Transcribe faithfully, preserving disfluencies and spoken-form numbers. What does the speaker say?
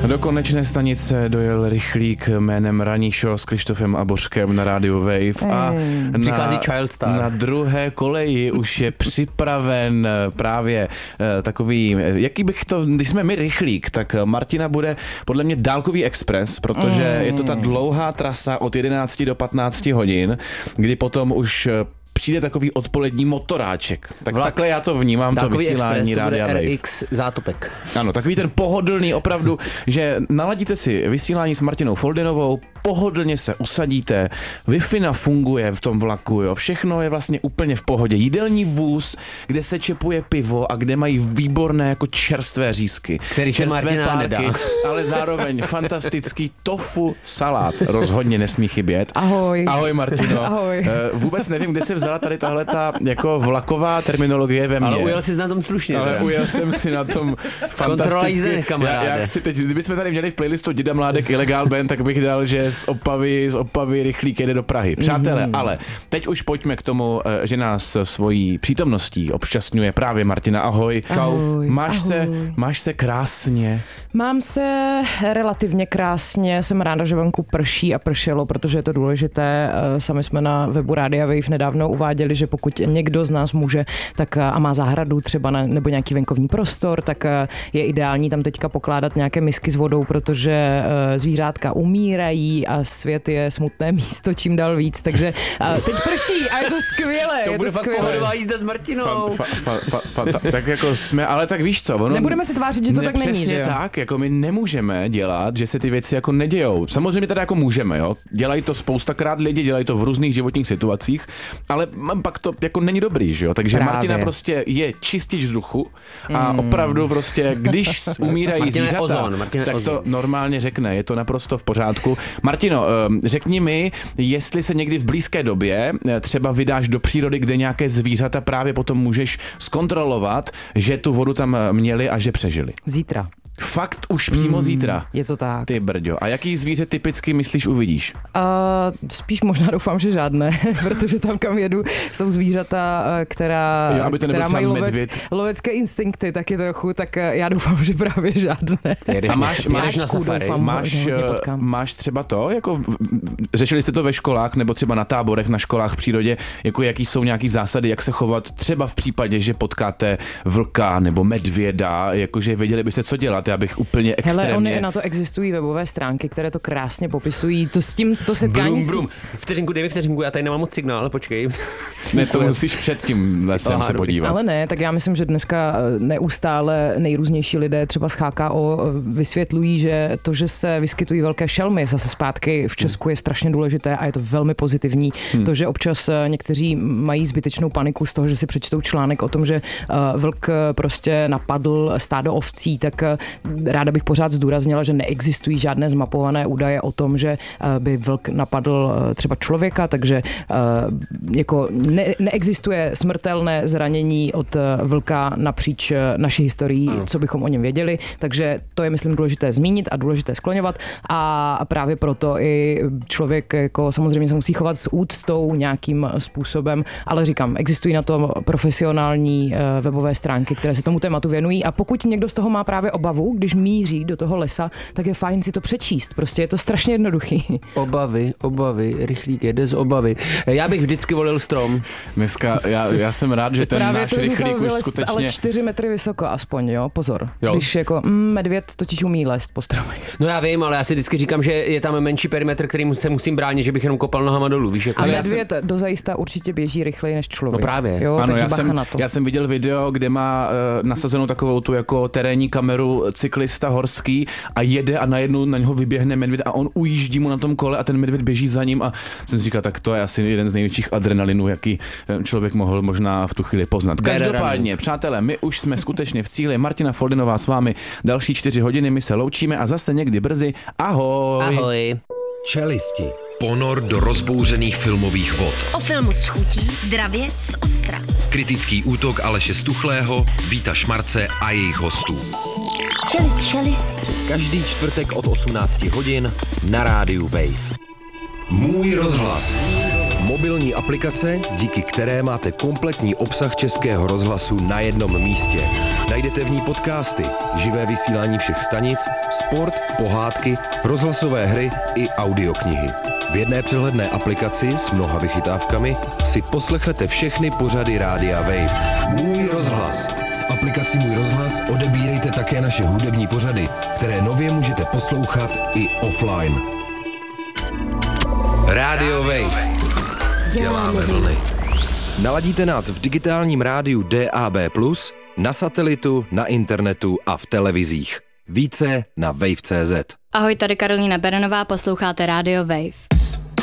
Do konečné stanice dojel rychlík jménem Ranní show s Krištofem a Božkem na rádiu Wave a na, na druhé koleji už je připraven právě uh, takový, jaký bych to, když jsme my rychlík, tak Martina bude podle mě dálkový expres, protože mm. je to ta dlouhá trasa od jedenácti do patnácti hodin, kdy potom už přijde takový odpolední motoráček. Tak Vlak. Takhle já to vnímám, to vysílání Rádia Wave. R X zátopek. Ano, takový ten pohodlný opravdu, že naladíte si vysílání s Martinou Foldinovou, pohodlně se usadíte, Wi-Fi funguje v tom vlaku, jo, všechno je vlastně úplně v pohodě. Jídelní vůz, kde se čepuje pivo a kde mají výborné jako čerstvé řízky. Který se Martina nedá. Ale zároveň fantastický tofu salát rozhodně nesmí chybět. Ahoj. Ahoj Martino. Ahoj. Vůbec nevím, kde se vzala tady tahle ta jako vlaková terminologie ve mně. Ale ujel jsi na tom slušně. Ale že? Ujel jsem si na tom fantasticky. Já, já chci teď, kdybychom tady měli v playlistu Děda Mládek Ilegál Band, tak bych dal, že z Opavy, z Opavy rychlík jede do Prahy. Přátelé, mm. ale teď už pojďme k tomu, že nás svojí přítomností obšťastňuje právě Martina. Ahoj. Ahoj. Máš, ahoj. Se, máš se krásně? Mám se relativně krásně, jsem ráda, že venku prší a pršelo, protože je to důležité. Sami jsme na webu Rádia Wave nedávno uváděli, že pokud někdo z nás může tak a má zahradu třeba na, nebo nějaký venkovní prostor, tak je ideální tam teďka pokládat nějaké misky s vodou, protože zvířátka umírají a svět je smutné místo čím dál víc, takže teď prší a je to skvělé. To je bude to fakt pohodová jízda s Martinou. Fa, fa, fa, fa, fa, tak jako jsme, ale tak víš co? Ono, nebudeme se tvářit, že to ne, tak není, přesně že jo? tak, jako my nemůžeme dělat, že se ty věci jako nedějou. Samozřejmě teda jako můžeme, jo. Dělají to spoustakrát lidi, dělají to v různých životních situacích, ale pak to jako není dobrý, že jo. Takže právě. Martina prostě je čistič vzduchu a mm. opravdu prostě, když umírají zvířata, ozon, tak to normálně řekne, je to naprosto v pořádku. Martino, řekni mi, jestli se někdy v blízké době třeba vydáš do přírody, kde nějaké zvířata právě potom můžeš zkontrolovat, že tu vodu tam měli a že přežili. Zítra. Fakt už přímo mm, zítra. Je to tak. Ty brďo. A jaký zvíře typicky myslíš uvidíš? Uh, spíš možná doufám, že žádné, protože tam, kam jedu, jsou zvířata, která, jo, aby to která mají lovec, lovecké instinkty taky trochu, tak já doufám, že právě žádné. A máš, máš, na safari. Doufám, máš, máš třeba to, jako řešili jste to ve školách nebo třeba na táborech, na školách v přírodě, jako jaký jsou nějaký zásady, jak se chovat třeba v případě, že potkáte vlka nebo medvěda, jakože věděli byste, co dělat. Já bych úplně extrémně... Hele, ony na to existují webové stránky, které to krásně popisují. To s tím, to setkání... Brum, brum. Vteřinku, dej mi vteřinku, já tady nemám moc signál, ale počkej. Ne, to musíš před tím lesem Aha, se podívat. Ale ne, tak já myslím, že dneska neustále nejrůznější lidé třeba z H K O vysvětlují, že to, že se vyskytují velké šelmy zase zpátky v Česku je strašně důležité a je to velmi pozitivní. Hmm. To, že občas někteří mají zbytečnou paniku z toho, že si přečtou článek o tom, že vlk prostě napadl stádo ovcí, tak ráda bych pořád zdůraznila, že neexistují žádné zmapované údaje o tom, že by vlk napadl třeba člověka, takže jako ne, neexistuje smrtelné zranění od vlka napříč naší historií, ano. Co bychom o něm věděli, takže to je, myslím, důležité zmínit a důležité skloňovat a právě proto i člověk jako samozřejmě se musí chovat s úctou nějakým způsobem, ale říkám, existují na to profesionální webové stránky, které se tomu tématu věnují a pokud někdo z toho má právě obavu, když míří do toho lesa, tak je fajn si to přečíst. Prostě je to strašně jednoduchý. Obavy, obavy, rychlík jede z obavy. Já bych vždycky volil strom. Dneska, já, já jsem rád, že ten právě náš to, rychlík už vylest, skutečně... Ale čtyři metry vysoko aspoň, jo, pozor. Jo. Když jako mm, medvěd totiž umí lézt po stromech. No já vím, ale já si vždycky říkám, že je tam menší perimetr, který se musím bránit, že bych jenom kopal nohama dolů, víš? Jako a medvěd jsem... dozajista určitě běží rychleji než člověk. No právě. Jo, ano, já jsem, na to. já jsem viděl video, kde má uh, nasazenou takovou tu jako terénní kameru cyklista horský a jede a najednou na něho vyběhne medvěd a on ujíždí mu na tom kole a ten medvěd běží za ním a jsem si říkal, tak to je asi jeden z největších adrenalinů, jaký člověk mohl možná v tu chvíli poznat. Každopádně, přátelé, my už jsme skutečně v cíli. Martina Foldinová s vámi další čtyři hodiny, my se loučíme a zase někdy brzy. Ahoj! Ahoj! Čelisti. Ponor do rozbouřených filmových vod. O filmu s chutí, dravě z ostra. Kritický útok Aleše Stuchlého, Víta Šmarce a jejich hostů. Čelist, čelisti. Každý čtvrtek od osmnácti hodin na rádiu Wave. Můj rozhlas. Mobilní aplikace, díky které máte kompletní obsah Českého rozhlasu na jednom místě. Najdete v ní podcasty, živé vysílání všech stanic, sport, pohádky, rozhlasové hry i audioknihy. V jedné přehledné aplikaci s mnoha vychytávkami si poslechnete všechny pořady Rádia Wave. Můj rozhlas. V aplikaci Můj rozhlas odebírejte také naše hudební pořady, které nově můžete poslouchat i offline. Rádio Wave. Děláme vlny. Naladíte nás v digitálním rádiu D A B plus, na satelitu, na internetu a v televizích. Více na wave tečka cé zet. Ahoj, tady Karolína Berenová, posloucháte Rádio Wave.